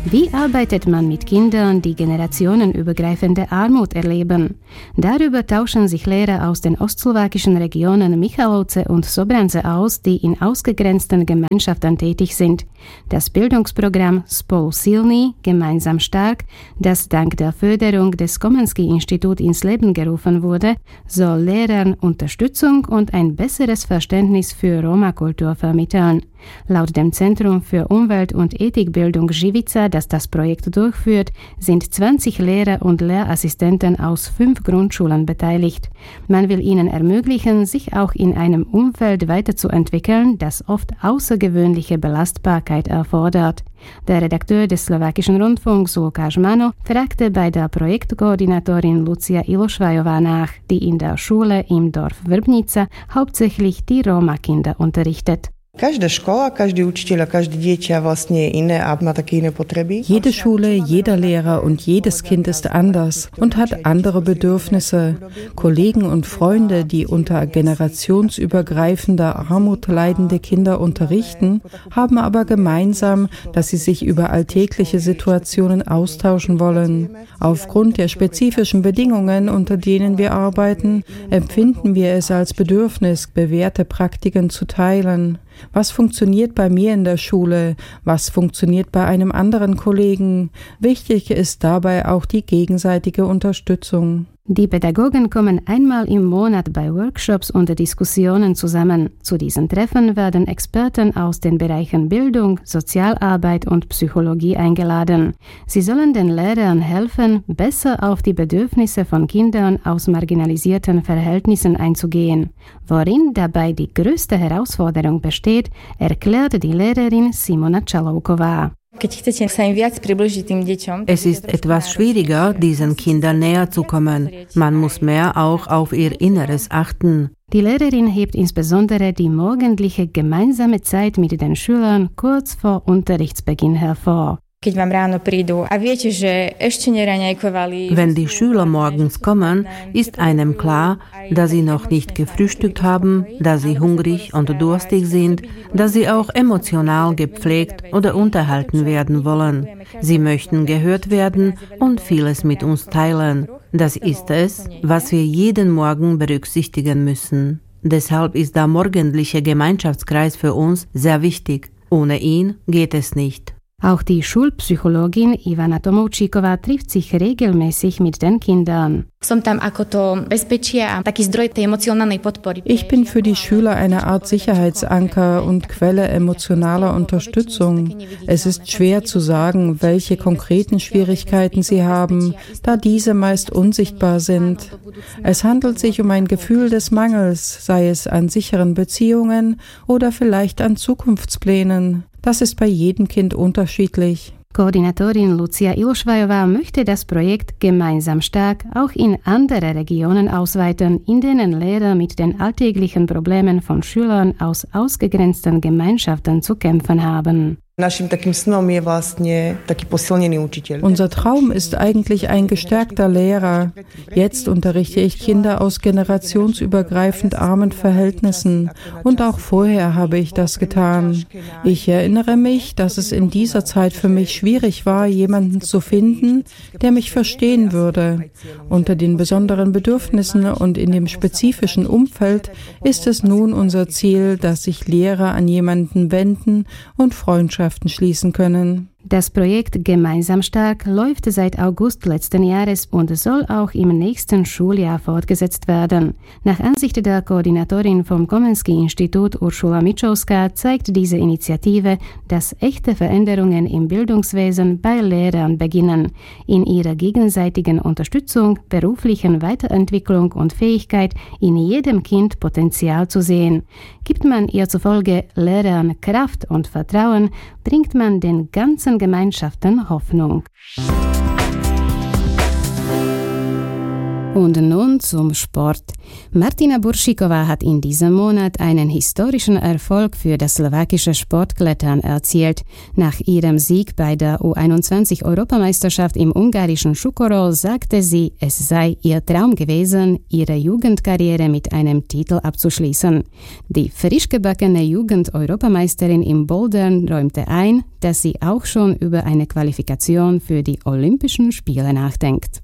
Wie arbeitet man mit Kindern, die generationenübergreifende Armut erleben? Darüber tauschen sich Lehrer aus den ostslowakischen Regionen Michalovce und Sobrance aus, die in ausgegrenzten Gemeinschaften tätig sind. Das Bildungsprogramm Spolu silní, gemeinsam stark, das dank der Förderung des Komenský-Institut ins Leben gerufen wurde, soll Lehrern Unterstützung und ein besseres Verständnis für Roma-Kultur vermitteln. Laut dem Zentrum für Umwelt- und Ethikbildung Živica, das das Projekt durchführt, sind 20 Lehrer und Lehrassistenten aus 5 Grundschulen beteiligt. Man will ihnen ermöglichen, sich auch in einem Umfeld weiterzuentwickeln, das oft außergewöhnliche Belastbarkeit erfordert. Der Redakteur des slowakischen Rundfunks Lukáš Mano fragte bei der Projektkoordinatorin Lucia Ilošvajová nach, die in der Schule im Dorf Vrbnica hauptsächlich die Roma-Kinder unterrichtet. Každá škola, každý učiteľ a každé dieťa vlastne je iné a má také iné potreby. Jede Schule, jeder Lehrer und jedes Kind ist anders und hat andere Bedürfnisse. Kollegen und Freunde, die unter generationsübergreifender Armut leidende Kinder unterrichten, haben aber gemeinsam, dass sie sich über alltägliche Situationen austauschen wollen. Aufgrund der spezifischen Bedingungen, unter denen wir arbeiten, empfinden wir es als Bedürfnis, bewährte Praktiken zu teilen. Was funktioniert bei mir in der Schule? Was funktioniert bei einem anderen Kollegen? Wichtig ist dabei auch die gegenseitige Unterstützung. Die Pädagogen kommen einmal im Monat bei Workshops und Diskussionen zusammen. Zu diesen Treffen werden Experten aus den Bereichen Bildung, Sozialarbeit und Psychologie eingeladen. Sie sollen den Lehrern helfen, besser auf die Bedürfnisse von Kindern aus marginalisierten Verhältnissen einzugehen. Worin dabei die größte Herausforderung besteht, erklärt die Lehrerin Simona Čalouková. Es ist etwas schwieriger, diesen Kindern näher zu kommen. Man muss mehr auch auf ihr Inneres achten. Die Lehrerin hebt insbesondere die morgendliche gemeinsame Zeit mit den Schülern kurz vor Unterrichtsbeginn hervor. Wenn die Schüler morgens kommen, ist einem klar, dass sie noch nicht gefrühstückt haben, dass sie hungrig und durstig sind, dass sie auch emotional gepflegt oder unterhalten werden wollen. Sie möchten gehört werden und vieles mit uns teilen. Das ist es, was wir jeden Morgen berücksichtigen müssen. Deshalb ist der morgendliche Gemeinschaftskreis für uns sehr wichtig. Ohne ihn geht es nicht. Auch die Schulpsychologin Ivana Tomovčíková trifft sich regelmäßig mit den Kindern. Ich bin für die Schüler eine Art Sicherheitsanker und Quelle emotionaler Unterstützung. Es ist schwer zu sagen, welche konkreten Schwierigkeiten sie haben, da diese meist unsichtbar sind. Es handelt sich um ein Gefühl des Mangels, sei es an sicheren Beziehungen oder vielleicht an Zukunftsplänen. Das ist bei jedem Kind unterschiedlich. Koordinatorin Lucia Ilošvajová möchte das Projekt Gemeinsam stark auch in andere Regionen ausweiten, in denen Lehrer mit den alltäglichen Problemen von Schülern aus ausgegrenzten Gemeinschaften zu kämpfen haben. Unser Traum ist eigentlich ein gestärkter Lehrer. Jetzt unterrichte ich Kinder aus generationsübergreifend armen Verhältnissen und auch vorher habe ich das getan. Ich erinnere mich, dass es in dieser Zeit für mich schwierig war, jemanden zu finden, der mich verstehen würde. Unter den besonderen Bedürfnissen und in dem spezifischen Umfeld ist es nun unser Ziel, dass sich Lehrer an jemanden wenden und Freundschaften schließen können. Das Projekt Gemeinsam stark läuft seit August letzten Jahres und soll auch im nächsten Schuljahr fortgesetzt werden. Nach Ansicht der Koordinatorin vom Komenský-Institut Uršula Mičovská zeigt diese Initiative, dass echte Veränderungen im Bildungswesen bei Lehrern beginnen. In ihrer gegenseitigen Unterstützung, beruflichen Weiterentwicklung und Fähigkeit, in jedem Kind Potenzial zu sehen. Gibt man ihr zufolge Lehrern Kraft und Vertrauen, bringt man den ganzen Gemeinschaften Hoffnung. Und nun zum Sport. Martina Buršíková hat in diesem Monat einen historischen Erfolg für das slowakische Sportklettern erzielt. Nach ihrem Sieg bei der U21-Europameisterschaft im ungarischen Šukorol sagte sie, es sei ihr Traum gewesen, ihre Jugendkarriere mit einem Titel abzuschließen. Die frisch gebackene Jugend-Europameisterin im Bouldern räumte ein, dass sie auch schon über eine Qualifikation für die Olympischen Spiele nachdenkt.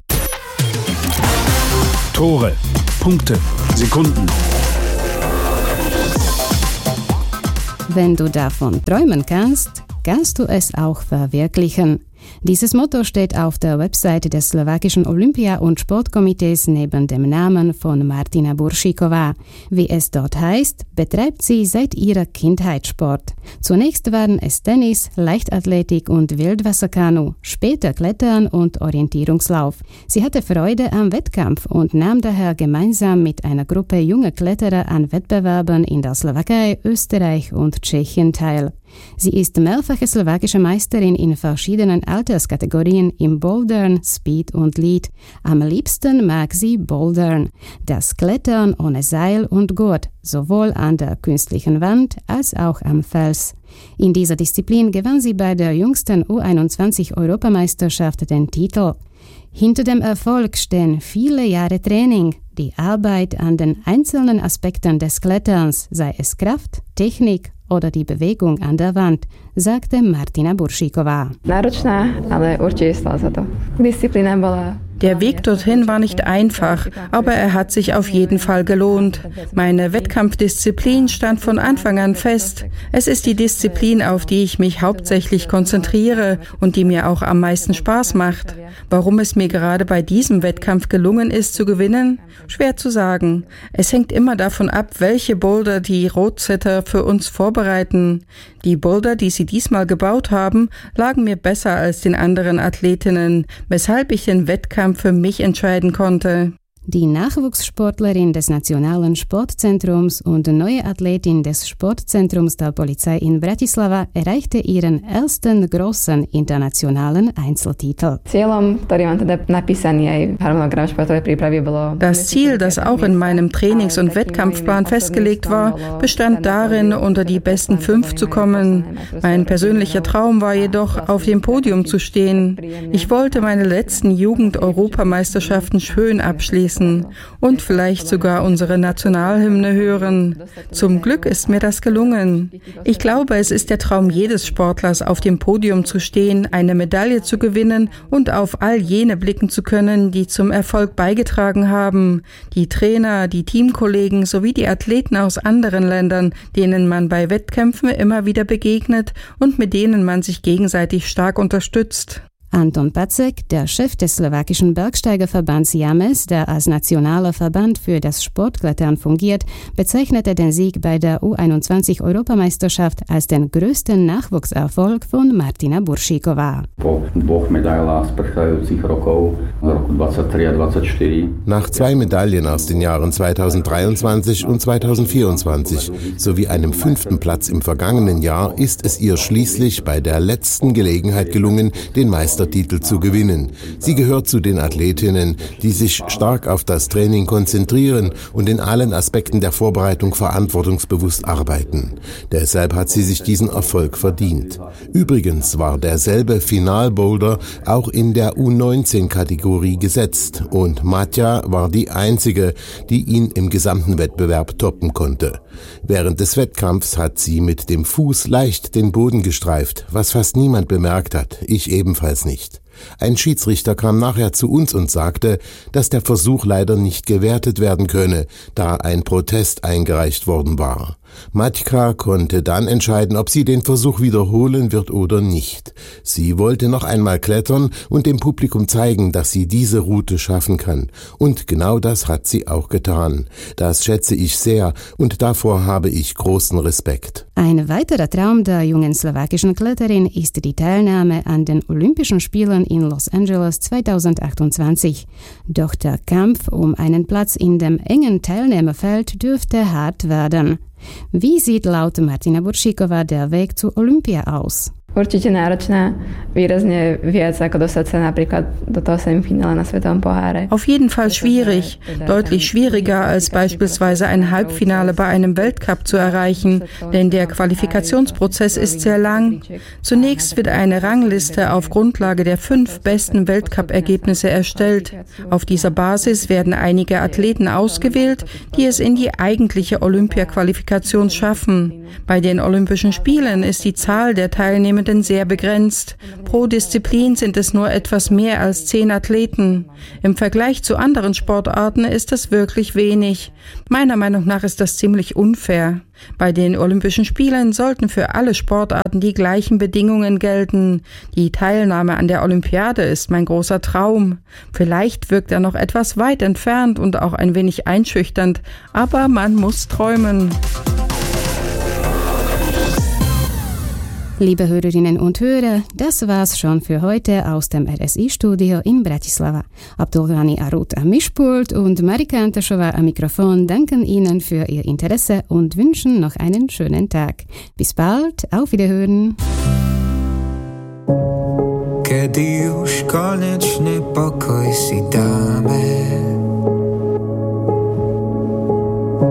Tore, Punkte, Sekunden. Wenn du davon träumen kannst, kannst du es auch verwirklichen. Dieses Motto steht auf der Webseite des slowakischen Olympia- und Sportkomitees neben dem Namen von Martina Buršíková. Wie es dort heißt, betreibt sie seit ihrer Kindheit Sport. Zunächst waren es Tennis, Leichtathletik und Wildwasserkanu, später Klettern und Orientierungslauf. Sie hatte Freude am Wettkampf und nahm daher gemeinsam mit einer Gruppe junger Kletterer an Wettbewerben in der Slowakei, Österreich und Tschechien teil. Sie ist mehrfache slowakische Meisterin in verschiedenen Alterskategorien im Bouldern, Speed und Lead. Am liebsten mag sie Bouldern, das Klettern ohne Seil und Gurt, sowohl an der künstlichen Wand als auch am Fels. In dieser Disziplin gewann sie bei der jüngsten U21-Europameisterschaft den Titel. Hinter dem Erfolg stehen viele Jahre Training, die Arbeit an den einzelnen Aspekten des Kletterns, sei es Kraft, Technik oder die Bewegung an der Wand, sagte Martina Buršíková. Der Weg dorthin war nicht einfach, aber er hat sich auf jeden Fall gelohnt. Meine Wettkampfdisziplin stand von Anfang an fest. Es ist die Disziplin, auf die ich mich hauptsächlich konzentriere und die mir auch am meisten Spaß macht. Warum es mir gerade bei diesem Wettkampf gelungen ist zu gewinnen? Schwer zu sagen. Es hängt immer davon ab, welche Boulder die Roadsetter für uns vorbereiten. Die Boulder, die sie diesmal gebaut haben, lagen mir besser als den anderen Athletinnen, weshalb ich den Wettkampf für mich entscheiden konnte. Die Nachwuchssportlerin des Nationalen Sportzentrums und neue Athletin des Sportzentrums der Polizei in Bratislava erreichte ihren ersten großen internationalen Einzeltitel. Das Ziel, das auch in meinem Trainings- und Wettkampfplan festgelegt war, bestand darin, unter die besten 5 zu kommen. Mein persönlicher Traum war jedoch, auf dem Podium zu stehen. Ich wollte meine letzten Jugend-Europameisterschaften schön abschließen und vielleicht sogar unsere Nationalhymne hören. Zum Glück ist mir das gelungen. Ich glaube, es ist der Traum jedes Sportlers, auf dem Podium zu stehen, eine Medaille zu gewinnen und auf all jene blicken zu können, die zum Erfolg beigetragen haben. Die Trainer, die Teamkollegen sowie die Athleten aus anderen Ländern, denen man bei Wettkämpfen immer wieder begegnet und mit denen man sich gegenseitig stark unterstützt. Anton Pacek, der Chef des slowakischen Bergsteigerverbands JAMES, der als nationaler Verband für das Sportklettern fungiert, bezeichnete den Sieg bei der U21-Europameisterschaft als den größten Nachwuchserfolg von Martina Buršíková. Nach 2 Medaillen aus den Jahren 2023 und 2024 sowie einem 5. Platz im vergangenen Jahr ist es ihr schließlich bei der letzten Gelegenheit gelungen, den Meistertitel zu gewinnen. Sie gehört zu den Athletinnen, die sich stark auf das Training konzentrieren und in allen Aspekten der Vorbereitung verantwortungsbewusst arbeiten. Deshalb hat sie sich diesen Erfolg verdient. Übrigens war derselbe Finalboulder auch in der U19-Kategorie gesetzt und Matja war die einzige, die ihn im gesamten Wettbewerb toppen konnte. Während des Wettkampfs hat sie mit dem Fuß leicht den Boden gestreift, was fast niemand bemerkt hat, ich ebenfalls nicht. Ein Schiedsrichter kam nachher zu uns und sagte, dass der Versuch leider nicht gewertet werden könne, da ein Protest eingereicht worden war. Matka konnte dann entscheiden, ob sie den Versuch wiederholen wird oder nicht. Sie wollte noch einmal klettern und dem Publikum zeigen, dass sie diese Route schaffen kann. Und genau das hat sie auch getan. Das schätze ich sehr und davor habe ich großen Respekt. Ein weiterer Traum der jungen slowakischen Kletterin ist die Teilnahme an den Olympischen Spielen in Los Angeles 2028. Doch der Kampf um einen Platz in dem engen Teilnehmerfeld dürfte hart werden. Wie sieht laut Martina Buršíková der Weg zu Olympia aus? Určite náročná, výrazne viac ako dostať sa napríklad do toho Semifinále na Svetovom poháre. Auf jeden Fall schwierig, deutlich schwieriger als beispielsweise ein Halbfinale bei einem Weltcup zu erreichen, denn der Qualifikationsprozess ist sehr lang. Zunächst wird eine Rangliste auf Grundlage der 5 besten Weltcup-Ergebnisse erstellt. Auf dieser Basis werden einige Athleten ausgewählt, die es in die eigentliche Olympia-Qualifikation schaffen. Bei den Olympischen Spielen ist die Zahl der Teilnehmenden sehr begrenzt. Pro Disziplin sind es nur etwas mehr als 10 Athleten. Im Vergleich zu anderen Sportarten ist das wirklich wenig. Meiner Meinung nach ist das ziemlich unfair. Bei den Olympischen Spielen sollten für alle Sportarten die gleichen Bedingungen gelten. Die Teilnahme an der Olympiade ist mein großer Traum. Vielleicht wirkt er noch etwas weit entfernt und auch ein wenig einschüchternd, aber man muss träumen. Liebe Hörerinnen und Hörer, das war's schon für heute aus dem RSI-Studio in Bratislava. Abdulghani Arut am Mischpult und Marika Antaschova am Mikrofon danken Ihnen für Ihr Interesse und wünschen noch einen schönen Tag. Bis bald, auf Wiederhören. Kedy už konečne pokoj si dáme,